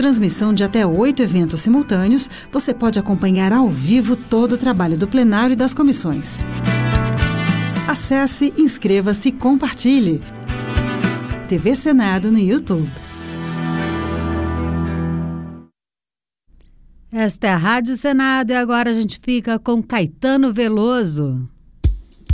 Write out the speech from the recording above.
transmissão de até 8 eventos simultâneos, você pode acompanhar ao vivo todo o trabalho do plenário e das comissões. Acesse, inscreva-se e compartilhe. TV Senado no YouTube. Esta é a Rádio Senado e agora a gente fica com Caetano Veloso.